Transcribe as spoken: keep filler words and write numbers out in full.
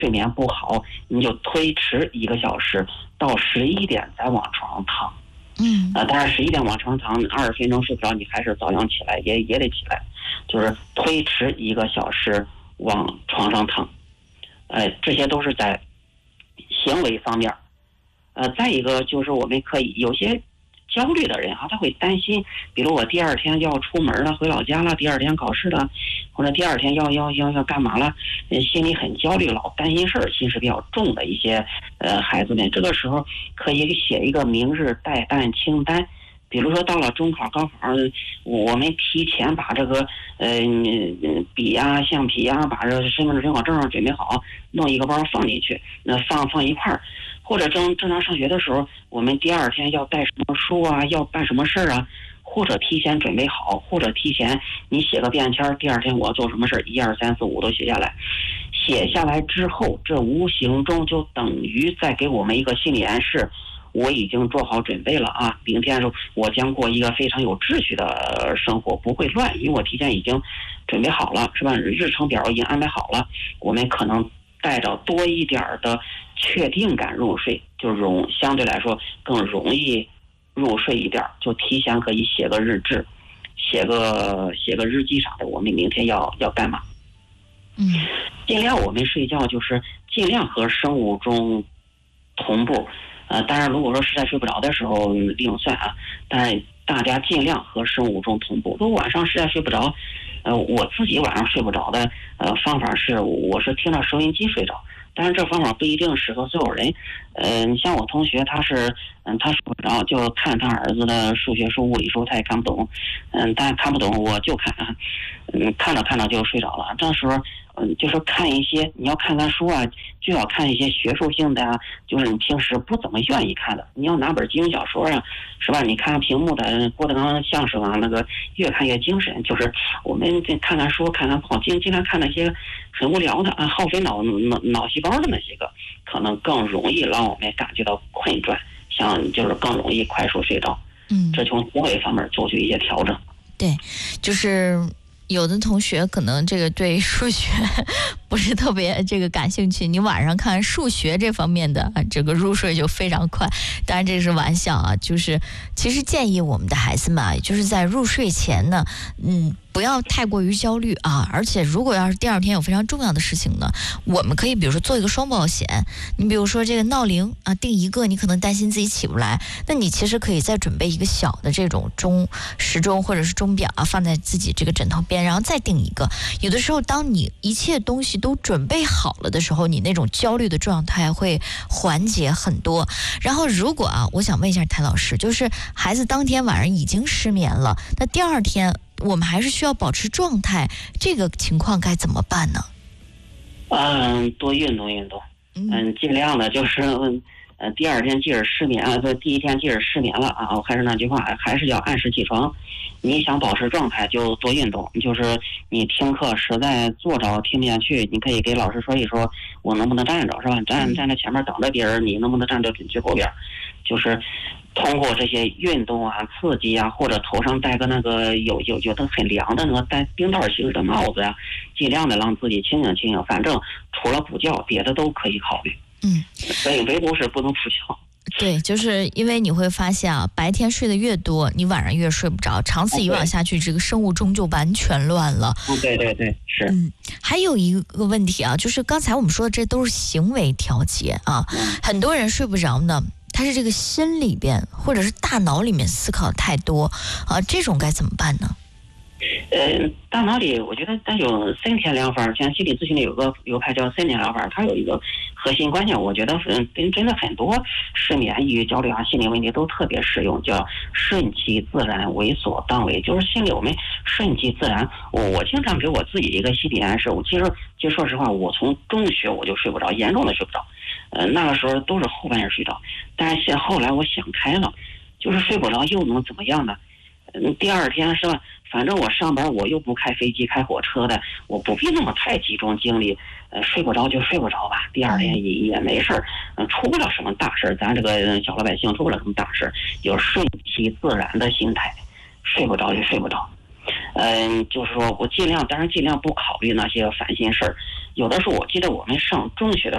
睡眠不好，你就推迟一个小时，到十一点再往床上躺。 嗯， 呃，当然十一点往床上躺，二十分钟睡不着，你还是早上起来也也得起来，就是推迟一个小时往床上躺。呃，这些都是在行为方面。呃，再一个就是我们可以有些焦虑的人啊，他会担心，比如我第二天要出门了，回老家了，第二天考试了，或者第二天要要要要干嘛了，呃，心里很焦虑，老担心事儿，心事比较重的一些呃孩子们，这个时候可以写一个明日待办清单。比如说到了中考高考，我们提前把这个呃笔呀、橡皮呀，把这身份证、准考证准备好，弄一个包放进去，那放放一块儿。或者正正常上学的时候，我们第二天要带什么书啊，要办什么事儿啊，或者提前准备好，或者提前你写个便签，第二天我要做什么事儿，一二三四五都写下来。写下来之后，这无形中就等于在给我们一个心理暗示。我已经做好准备了啊！明天我将过一个非常有秩序的生活，不会乱，因为我提前已经准备好了，是吧？日程表已经安排好了，我们可能带着多一点的确定感入睡，就容相对来说更容易入睡一点，就提前可以写个日志，写个写个日记啥的，我们明天要要干嘛？ 嗯， 尽量我们睡觉就是尽量和生物钟同步。呃，当然，如果说实在睡不着的时候另算啊，但大家尽量和生物钟同步。如果晚上实在睡不着，呃，我自己晚上睡不着的呃方法是，我是听着收音机睡着。当然，这方法不一定适合所有人。呃，你像我同学，他是嗯，他睡不着，就看他儿子的数学书、物理书，他也看不懂。嗯，但看不懂我就看，嗯，看着看着就睡着了。这时候。嗯，就是看一些你要看看书啊，就要看一些学术性的啊，就是你平时不怎么愿意看的。你要拿本金庸小说啊，是吧？你看屏幕的郭德纲相声啊，那个越看越精神。就是我们看看书，看看报，尽尽量看那些很无聊的啊，耗费脑脑脑细胞的那些个，可能更容易让我们感觉到困倦，像就是更容易快速睡着。 嗯， 这从行为方面做出一些调整。 对，就是。有的同学可能这个对数学不是特别这个感兴趣，你晚上看数学这方面的这个入睡就非常快。当然这是玩笑啊，就是其实建议我们的孩子们啊，就是在入睡前呢，嗯。不要太过于焦虑啊！而且，如果要是第二天有非常重要的事情呢，我们可以比如说做一个双保险。你比如说这个闹铃啊，定一个，你可能担心自己起不来，那你其实可以再准备一个小的这种钟时钟或者是钟表啊，放在自己这个枕头边，然后再定一个。有的时候，当你一切东西都准备好了的时候，你那种焦虑的状态会缓解很多。然后，如果啊，我想问一下谭老师，就是孩子当天晚上已经失眠了，那第二天。我们还是需要保持状态，这个情况该怎么办呢？ 嗯，多运动运动，嗯，尽量的就是，呃，第二天即使失眠啊，这第一天即使失眠了啊，我还是那句话，还是要按时起床。你想保持状态，就多运动。就是你听课实在坐着听不下去，你可以给老师说一说，我能不能站着，是吧？站站在前面等着别人，你能不能站着去后边？就是通过这些运动啊、刺激啊，或者头上戴个那个有有有的很凉的那个戴冰袋形的帽子呀、啊，尽量的让自己清醒清醒。反正除了补觉，别的都可以考虑。 嗯， 所以唯独是不能补觉。 对，就是因为你会发现啊，白天睡得越多，你晚上越睡不着，长此以往下去，这个生物钟就完全乱了。 嗯，对对对，是。 嗯，还有一个问题啊，就是刚才我们说的这都是行为调节啊，很多人睡不着呢。他是这个心里边或者是大脑里面思考的太多啊，这种该怎么办呢？ 呃，大脑里我觉得它有森田疗法，像心理咨询里有个流派叫森田疗法，它有一个核心观念，我觉得嗯，跟真的很多失眠、抑郁、焦虑啊、心理问题都特别适用，叫顺其自然，为所当为。就是心里我们顺其自然。我我经常给我自己一个心理暗示，我其实其实说实话，我从中学我就睡不着，严重的睡不着。呃，那个时候都是后半夜睡着，但是后来我想开了，就是睡不着又能怎么样呢？嗯，第二天是吧？反正我上班我又不开飞机开火车的，我不必那么太集中精力。呃，睡不着就睡不着吧，第二天也也没事儿，嗯、呃，出不了什么大事儿。咱这个小老百姓出不了什么大事儿，有顺其自然的心态，睡不着就睡不着。嗯、呃，就是说我尽量，当然尽量不考虑那些烦心事儿。有的时候我记得我们上中学的